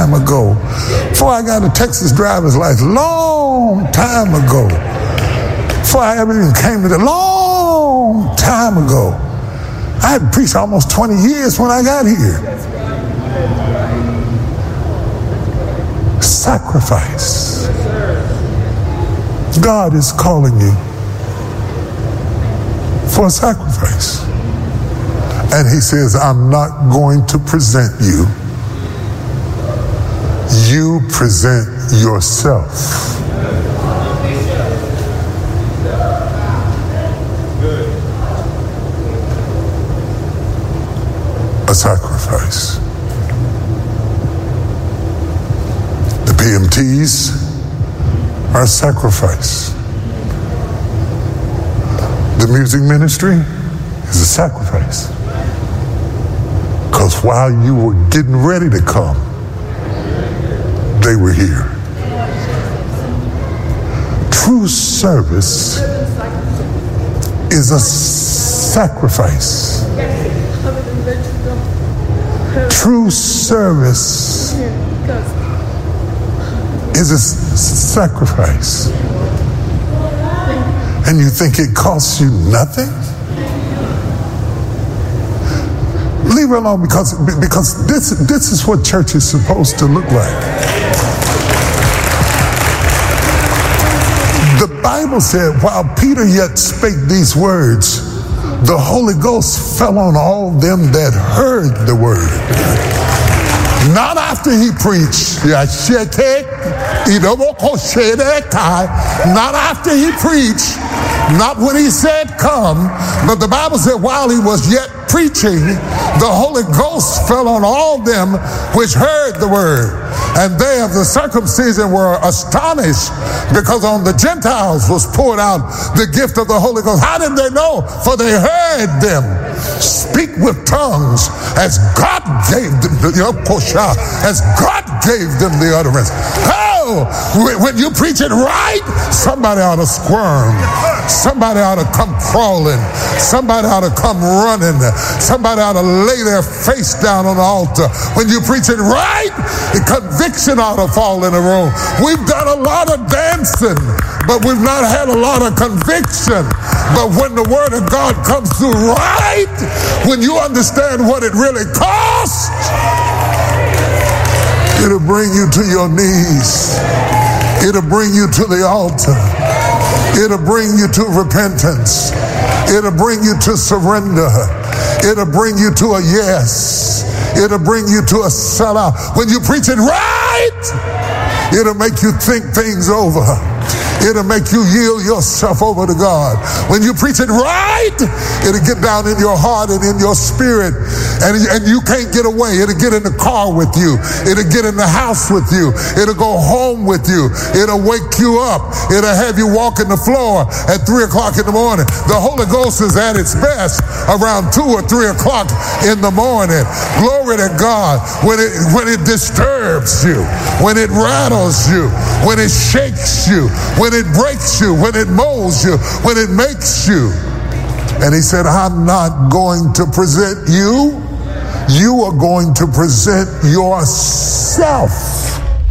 time ago. Before I got a Texas driver's license, long time ago. Before I ever even came to the long time ago. I had preached almost 20 years when I got here. Sacrifice. God is calling you for a sacrifice. And he says, I'm not going to present you. You present yourself. A sacrifice. The PMTs are a sacrifice. The music ministry is a sacrifice. Because while you were getting ready to come, they were here. True service is a sacrifice. True service is a sacrifice. And you think it costs you nothing? Leave it alone because this is what church is supposed to look like. The Bible said, while Peter yet spake these words, the Holy Ghost fell on all them that heard the word. Not after he preached. Not after he preached. Not when he said come. But the Bible said while he was yet preaching, the Holy Ghost fell on all them which heard the word. And they of the circumcision were astonished, because on the Gentiles was poured out the gift of the Holy Ghost. How did they know? For they heard them speak with tongues as God gave them the utterance. Oh, when you preach it right, somebody ought to squirm. Somebody ought to come crawling. Somebody ought to come running. Somebody ought to lay their face down on the altar. When you preach it right, the conviction ought to fall in the room. We've done a lot of dancing, but we've not had a lot of conviction. But when the word of God comes through right, when you understand what it really costs, it'll bring you to your knees. It'll bring you to the altar. It'll bring you to repentance. It'll bring you to surrender. It'll bring you to a yes. It'll bring you to a sellout. When you preach it right, it'll make you think things over. It'll make you yield yourself over to God. When you preach it right, it'll get down in your heart and in your spirit, and you can't get away. It'll get in the car with you. It'll get in the house with you. It'll go home with you. It'll wake you up. It'll have you walking the floor at 3 o'clock in the morning. The Holy Ghost is at its best around 2 or 3 o'clock in the morning. Glory to God. When it disturbs you, when it rattles you, when it shakes you, when it breaks you, when it molds you, when it makes you. And he said, I'm not going to present you. You are going to present yourself.